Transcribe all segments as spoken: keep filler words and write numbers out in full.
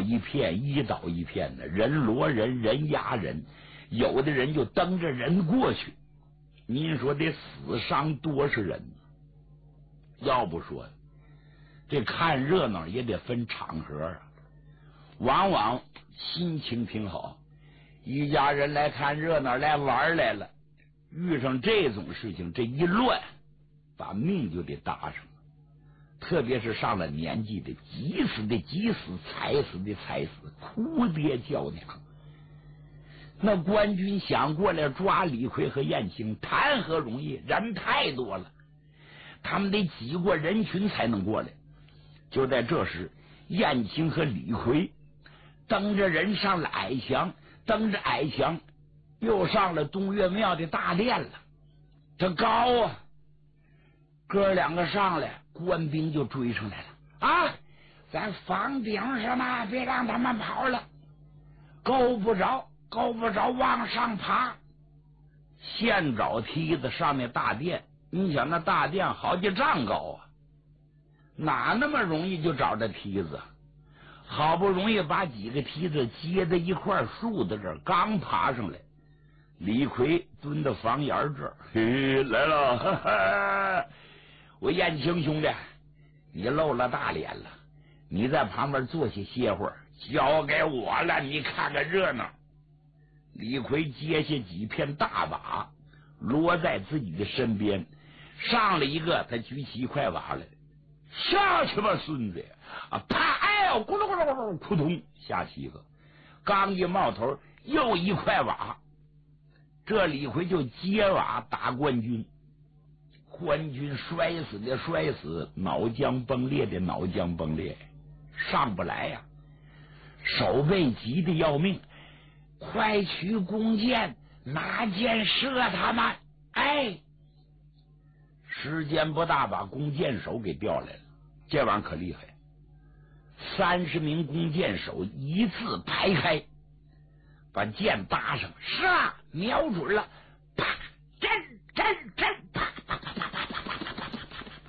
一片，一倒一片的，人摞人，人压人，有的人就蹬着人过去。您说这死伤多少人？要不说这看热闹也得分场合啊。往往心情挺好，一家人来看热闹来玩来了，遇上这种事情，这一乱把命就得搭上了。特别是上了年纪的，急死的急死，踩死的踩死，哭爹叫娘。那官军想过来抓李逵和燕青，谈何容易，人太多了，他们得挤过人群才能过来。就在这时，燕青和李逵蹬着人上了矮墙，蹬着矮墙又上了东岳庙的大殿了。这高啊，哥两个上来，官兵就追上来了啊！咱房顶上嘛，别让他们跑了，够不着够不着往上爬。现找梯子上那大殿，你想那大殿好几丈高啊，哪那么容易就找着梯子？好不容易把几个梯子接在一块树的这儿，刚爬上来，李逵蹲到房檐这儿，嘿，来了，哈哈，我燕青兄弟，你露了大脸了，你在旁边坐下歇会儿，交给我了，你看看热闹。李逵接下几片大瓦摞在自己的身边，上了一个，他举起一块瓦来，下去吧孙子啊！啪，哎呦，咕噜咕噜咕噜，扑通下去一个，刚一冒头又一块瓦，这李逵就接瓦打官军，官军摔死的摔死，脑浆崩裂的脑浆崩裂，上不来呀、啊！手背急得要命，快取弓箭，拿箭射他们！哎，时间不大，把弓箭手给调来了。这玩意儿可厉害，三十名弓箭手一字排开，把箭搭上，是啊，瞄准了，啪，震震震，啪啪啪啪啪啪啪啪啪啪啪。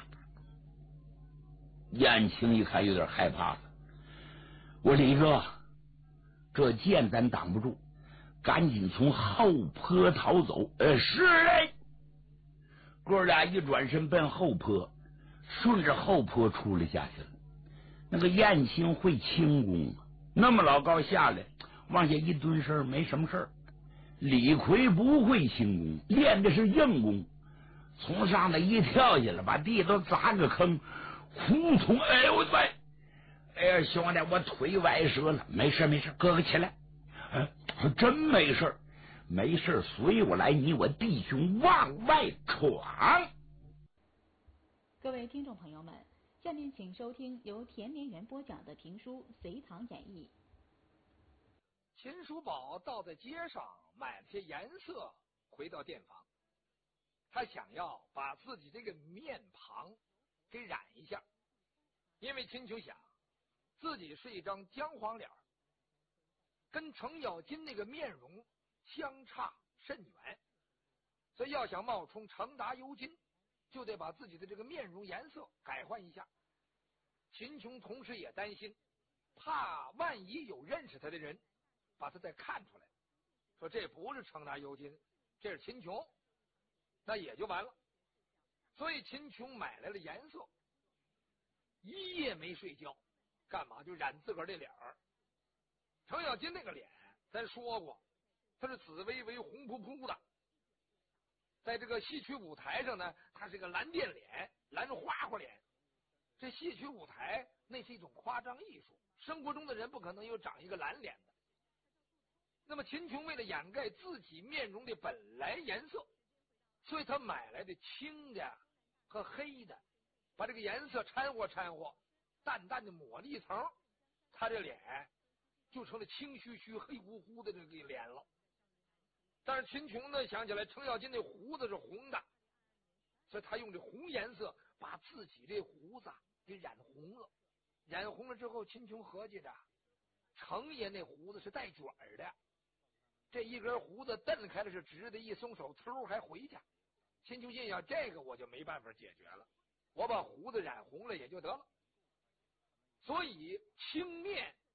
燕青一看有点害怕了，我李哥，这箭咱挡不住，赶紧从后坡逃走。呃，是嘞。哥俩一转身奔后坡，顺着后坡出了下去了。那个燕青会轻功，那么老高下来，往下一蹲身没什么事儿。李逵不会轻功，练的是硬功，从上头一跳下来，把地都砸个坑，呼从，哎呦我的妈！哎呀，兄弟，我腿崴折了，没事没事，哥哥起来。哎，真没事，没事，随我来，你我弟兄往外闯。 各位听众朋友们，下面请收听由田连元播讲的评书《隋唐演义》。 秦叔宝倒在街上买了些颜色，回到店房，他想要把自己这个面庞给染一下，因为秦琼想自己是一张姜黄脸，跟程咬金那个面容相差甚远，所以要想冒充程达尤金，就得把自己的这个面容颜色改换一下。秦琼同时也担心，怕万一有认识他的人把他再看出来，说这不是程达尤金，这是秦琼，那也就完了。所以秦琼买来了颜色，一夜没睡觉，干嘛就染自个儿的脸儿。程咬金那个脸咱说过，他是紫微微红扑扑的，在这个戏曲舞台上呢，他是个蓝靛脸，蓝花花脸。这戏曲舞台那是一种夸张艺术，生活中的人不可能有长一个蓝脸的。那么秦琼为了掩盖自己面容的本来颜色，所以他买来的青的和黑的，把这个颜色掺和掺和，淡淡的抹了一层，他这脸就成了青须须黑乎乎的这个脸了。但是秦琼呢想起来程咬金那胡子是红的，所以他用这红颜色把自己这胡子给染红了。染红了之后，秦琼合计着程爷那胡子是带卷的，这一根胡子蹬开了是直的，一松手嗖还回去。秦琼心想，这个我就没办法解决了，我把胡子染红了也就得了。所以青面